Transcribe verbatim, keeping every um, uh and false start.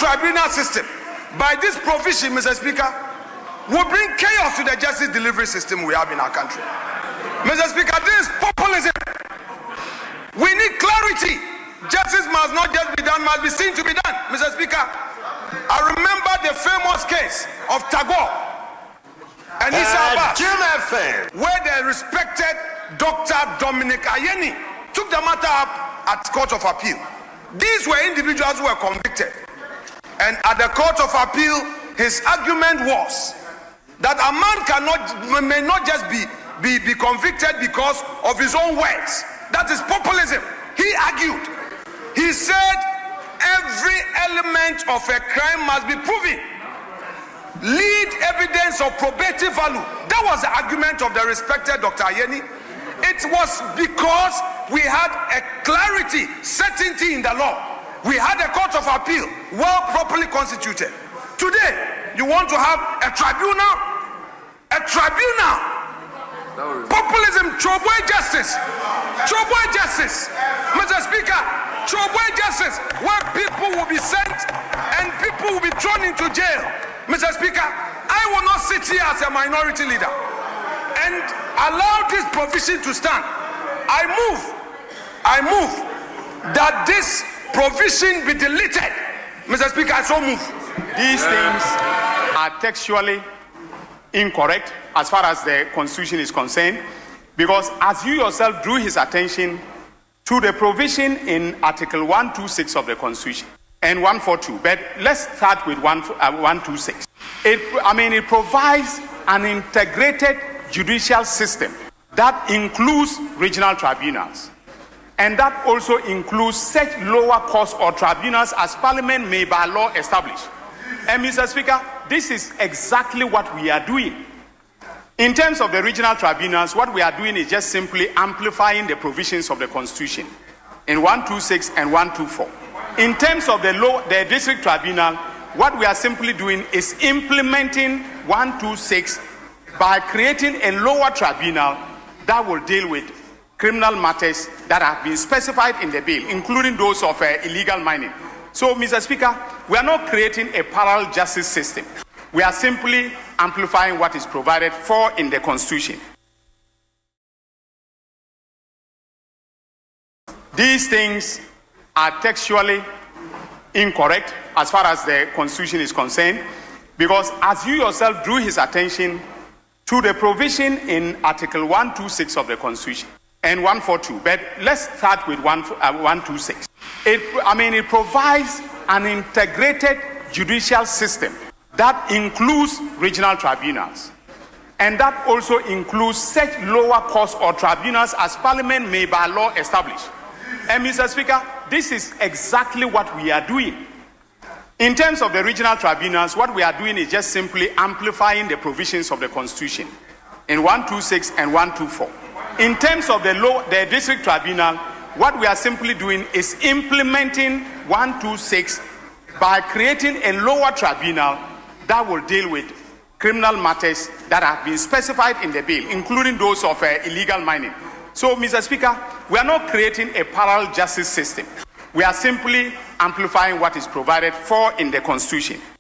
tribunal system, by this provision, Mister Speaker, will bring chaos to the justice delivery system we have in our country. Mister Speaker, this is populism. We need clarity. Justice must not just be done, must be seen to be done. Mister Speaker, I remember the famous case of Tagore and Issa Abbas, where the respected Doctor Dominic Ayeni took the matter up at Court of Appeal. These were individuals who were convicted. And at the Court of Appeal, his argument was that a man cannot, may not just be, be, be convicted because of his own words. That is populism. He argued. He said every element of a crime must be proven. Lead evidence of probative value. That was the argument of the respected Doctor Ayeni. It was because we had a clarity, certainty in the law. We had a Court of Appeal, well properly constituted. Today, you want to have a tribunal? A tribunal? Populism, Choboy justice. Choboy justice. Mister Speaker, Choboy justice, where people will be sent and people will be thrown into jail. Mister Speaker, I will not sit here as a minority leader and allow this provision to stand. I move, I move that this provision be deleted. Mister Speaker, I so move. These things are textually incorrect as far as the Constitution is concerned, because as you yourself drew his attention to the provision in Article one twenty-six of the Constitution and one forty-two, but let's start with one twenty-six. It, I mean, it provides an integrated judicial system that includes regional tribunals, and that also includes such lower courts or tribunals as Parliament may by law establish. And Mister Speaker, this is exactly what we are doing. In terms of the regional tribunals, what we are doing is just simply amplifying the provisions of the Constitution in one twenty-six and one twenty-four. In terms of the law, the district tribunal, what we are simply doing is implementing one twenty-six by creating a lower tribunal that will deal with criminal matters that have been specified in the bill, including those of uh, illegal mining. So, Mister Speaker, we are not creating a parallel justice system. We are simply amplifying what is provided for in the Constitution. These things are textually incorrect as far as the Constitution is concerned, because as you yourself drew his attention to the provision in Article one twenty-six of the Constitution and one forty-two, but let's start with one twenty-six. It, I mean, it provides an integrated judicial system that includes regional tribunals, and that also includes such lower courts or tribunals as Parliament may by law establish. And Mister Speaker, this is exactly what we are doing. In terms of the regional tribunals, what we are doing is just simply amplifying the provisions of the Constitution in one twenty-six and one twenty-four. In terms of the law, the district tribunal, what we are simply doing is implementing one twenty-six by creating a lower tribunal that will deal with criminal matters that have been specified in the bill, including those of uh, illegal mining. So, Mister Speaker, we are not creating a parallel justice system. We are simply amplifying what is provided for in the Constitution.